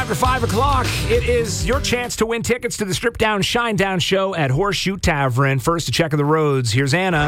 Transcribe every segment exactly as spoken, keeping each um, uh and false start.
after five o'clock. It is your chance to win tickets to the Strip Down Shine Down show at Horseshoe Tavern. First to check of the roads, here's Anna.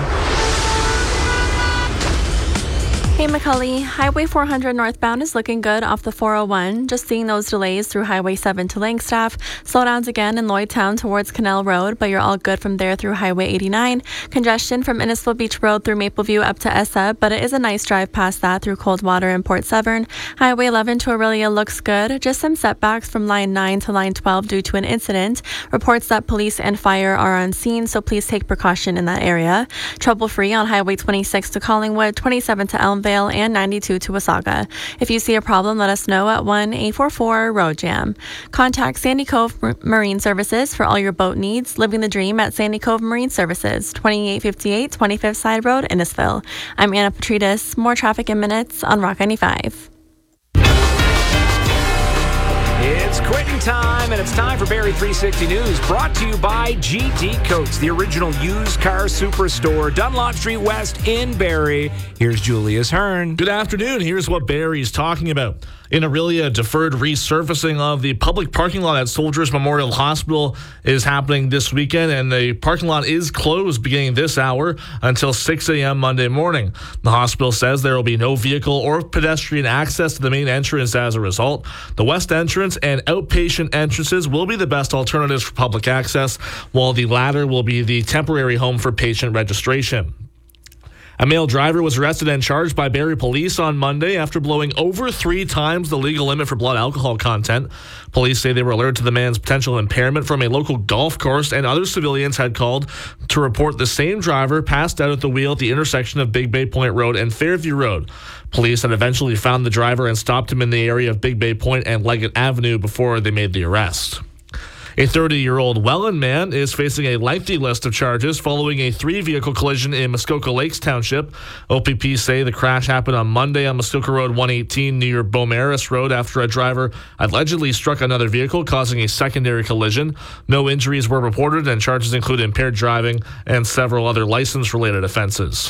Hey, McCully. Highway four hundred northbound is looking good off the four oh one. Just seeing those delays through Highway seven to Langstaff. Slowdowns again in Lloydtown towards Canal Road, but you're all good from there through Highway eighty-nine. Congestion from Innisfil Beach Road through Mapleview up to Essa, but it is a nice drive past that through Coldwater and Port Severn. Highway eleven to Aurelia looks good. Just some setbacks from Line nine to Line twelve due to an incident. Reports that police and fire are on scene, so please take precaution in that area. Trouble-free on Highway twenty-six to Collingwood, twenty-seven to Elmvale, and ninety-two to Wasaga. If you see a problem, let us know at one eight four four road jam. Contact Sandy Cove Marine Services for all your boat needs. Living the dream at Sandy Cove Marine Services, twenty-eight fifty-eight twenty-fifth Side Road, Innisfil. I'm Anna Petridis. More traffic in minutes on Rock ninety-five. It's quitting time, and it's time for Barrie three sixty News, brought to you by G D Coates, the original used car superstore, Dunlop Street West in Barrie. Here's Julius Hearn. Good afternoon. Here's what Barrie's talking about. In Aurelia, deferred resurfacing of the public parking lot at Soldiers Memorial Hospital is happening this weekend, and the parking lot is closed beginning this hour until six a.m. Monday morning. The hospital says there will be no vehicle or pedestrian access to the main entrance as a result. The west entrance and outpatient entrances will be the best alternatives for public access, while the latter will be the temporary home for patient registration. A male driver was arrested and charged by Barrie police on Monday after blowing over three times the legal limit for blood alcohol content. Police say they were alerted to the man's potential impairment from a local golf course, and other civilians had called to report the same driver passed out at the wheel at the intersection of Big Bay Point Road and Fairview Road. Police had eventually found the driver and stopped him in the area of Big Bay Point and Leggett Avenue before they made the arrest. A thirty-year-old Welland man is facing a lengthy list of charges following a three-vehicle collision in Muskoka Lakes Township. O P P say the crash happened on Monday on Muskoka Road one eighteen near Beaumaris Road after a driver allegedly struck another vehicle, causing a secondary collision. No injuries were reported, and charges include impaired driving and several other license-related offenses.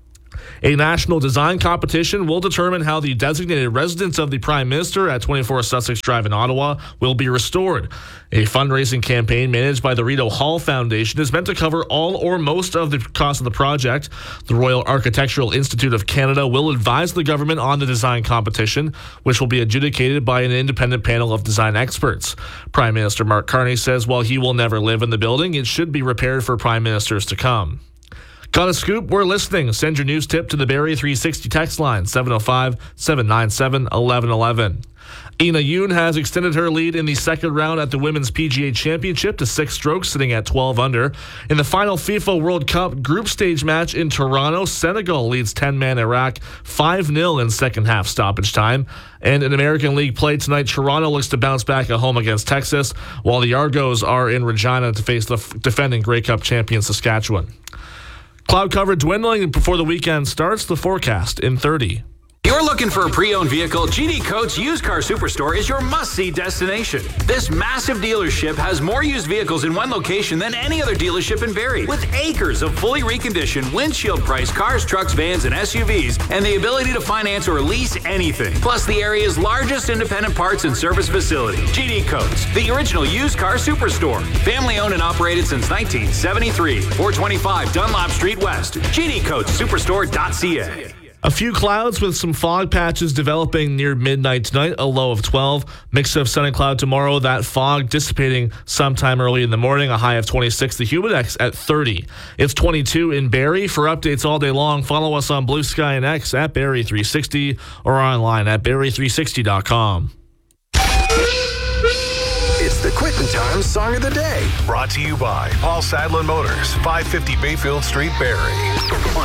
A national design competition will determine how the designated residence of the Prime Minister at twenty-four Sussex Drive in Ottawa will be restored. A fundraising campaign managed by the Rideau Hall Foundation is meant to cover all or most of the cost of the project. The Royal Architectural Institute of Canada will advise the government on the design competition, which will be adjudicated by an independent panel of design experts. Prime Minister Mark Carney says while he will never live in the building, it should be repaired for prime ministers to come. Got a scoop? We're listening. Send your news tip to the Barrie three sixty text line, seven oh five, seven nine seven, one one one one. Ina Yoon has extended her lead in the second round at the Women's P G A Championship to six strokes, sitting at twelve under. In the final FIFA World Cup group stage match in Toronto, Senegal leads ten-man Iraq five nil in second half stoppage time. And in American League play tonight, Toronto looks to bounce back at home against Texas, while the Argos are in Regina to face the f- defending Grey Cup champion Saskatchewan. Cloud cover dwindling before the weekend starts. The forecast in thirty. You're looking for a pre-owned vehicle? G D Coates Used Car Superstore is your must-see destination. This massive dealership has more used vehicles in one location than any other dealership in Barrie, with acres of fully reconditioned, windshield-priced cars, trucks, vans, and S U Vs, and the ability to finance or lease anything. Plus the area's largest independent parts and service facility. G D Coates, the original used car superstore. Family-owned and operated since nineteen seventy-three. four twenty-five Dunlop Street West. G D Coates Superstore dot C A. A few clouds with some fog patches developing near midnight tonight, a low of twelve. Mix of sun and cloud tomorrow, that fog dissipating sometime early in the morning, a high of twenty-six. The Humidex at thirty. It's twenty-two in Barrie. For updates all day long, follow us on Blue Sky and X at Barrie three sixty or online at Barrie three sixty dot com. It's the Quitting Time Song of the Day. Brought to you by Paul Sadlin Motors, five fifty Bayfield Street, Barrie.